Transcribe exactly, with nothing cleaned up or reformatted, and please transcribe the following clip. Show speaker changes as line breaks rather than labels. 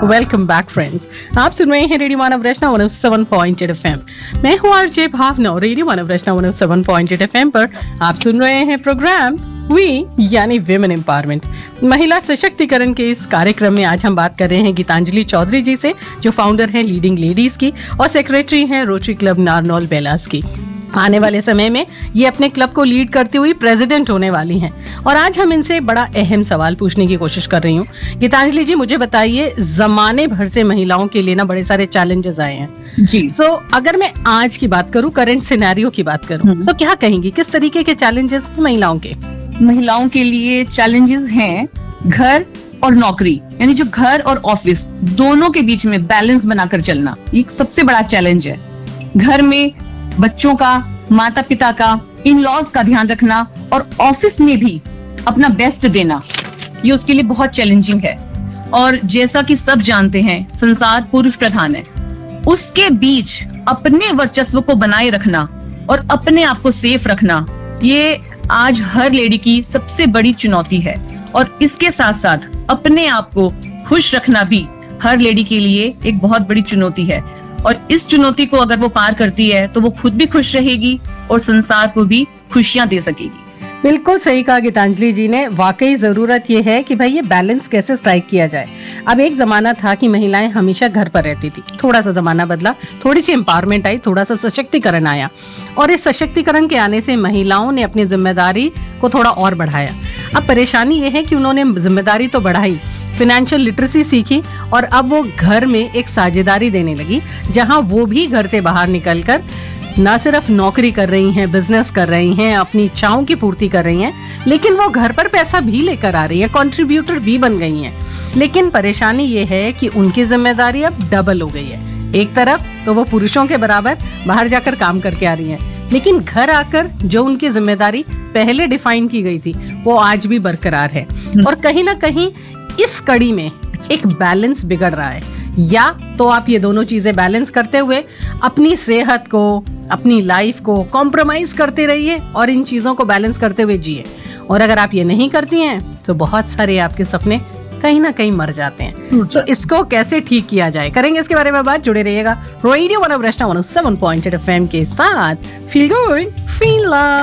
Welcome back friends. आप सुन रहे हैं रेडियो मानव रचना one O seven point eight F M. मैं हूँ आरजे भावना और रेडियो मानव रचना one O seven point eight F M पर आप सुन रहे हैं प्रोग्राम वी यानी विमेन एम्पावरमेंट, महिला सशक्तिकरण के इस कार्यक्रम में आज हम बात कर रहे हैं गीतांजलि चौधरी जी से, जो फाउंडर हैं लीडिंग लेडीज की और सेक्रेटरी हैं रोटरी क्लब नारनौल बेलास की। आने वाले समय में ये अपने क्लब को लीड करती हुई प्रेसिडेंट होने वाली हैं और आज हम इनसे बड़ा अहम सवाल पूछने की कोशिश कर रही हूँ। गीतांजलि जी, मुझे बताइए, जमाने भर से महिलाओं के लिए ना बड़े सारे चैलेंजेस आए हैं
जी।
सो so, अगर मैं आज की बात करूँ, करंट सिनेरियो की बात करूँ, तो so, क्या कहेंगी, किस तरीके के चैलेंजेस महिलाओं के?
महिलाओं के लिए चैलेंजेस हैं घर और नौकरी, यानी जो घर और ऑफिस दोनों के बीच में बैलेंस बनाकर चलना, ये सबसे बड़ा चैलेंज है। घर में बच्चों का, माता पिता का, इन लॉज का ध्यान रखना और ऑफिस में भी अपना बेस्ट देना, ये उसके लिए बहुत चैलेंजिंग है। और जैसा कि सब जानते हैं, संसार पुरुष प्रधान है, उसके बीच अपने वर्चस्व को बनाए रखना और अपने आप को सेफ रखना, ये आज हर लेडी की सबसे बड़ी चुनौती है। और इसके साथ साथ अपने आप को खुश रखना भी हर लेडी के लिए एक बहुत बड़ी चुनौती है। और इस चुनौती को अगर वो पार करती है तो वो खुद भी खुश रहेगी और संसार को भी खुशियां दे सकेगी।
बिल्कुल सही कहा गीतांजलि जी ने। वाकई जरूरत ये है कि भाई ये बैलेंस कैसे स्ट्राइक किया जाए। अब एक जमाना था कि महिलाएं हमेशा घर पर रहती थी, थोड़ा सा जमाना बदला, थोड़ी सी एम्पावरमेंट आई, थोड़ा सा सशक्तिकरण आया और इस सशक्तिकरण के आने से महिलाओं ने अपनी जिम्मेदारी को थोड़ा और बढ़ाया। अब परेशानी ये है कि उन्होंने जिम्मेदारी तो बढ़ाई, फाइनेंशियल लिटरेसी सीखी और अब वो घर में एक साझेदारी देने लगी, जहां वो भी घर से बाहर निकलकर ना सिर्फ नौकरी कर रही हैं, बिजनेस कर रही हैं, अपनी इच्छाओं की पूर्ति कर रही हैं, लेकिन वो घर पर पैसा भी लेकर आ रही हैं, कंट्रीब्यूटर भी बन गई हैं। लेकिन परेशानी ये है कि उनकी जिम्मेदारी अब डबल हो गई है। एक तरफ तो वो पुरुषों के बराबर बाहर जाकर काम करके आ रही हैं, लेकिन घर आकर जो उनकी जिम्मेदारी पहले डिफाइन की गई थी वो आज भी बरकरार है। और कहीं ना कहीं इस कड़ी में एक बैलेंस बिगड़ रहा है। या तो आप ये दोनों चीजें बैलेंस करते हुए अपनी सेहत को, अपनी लाइफ को कॉम्प्रोमाइज करते रहिए और इन चीजों को बैलेंस करते हुए जिए। और अगर आप ये नहीं करती हैं तो बहुत सारे आपके सपने कहीं ना कहीं मर जाते हैं। तो इसको कैसे ठीक किया जाए, करेंगे इसके बारे में बात। जुड़े रहिएगा रेडियो मानव रचना one O seven point eight F M के साथ। Feel good, feel love.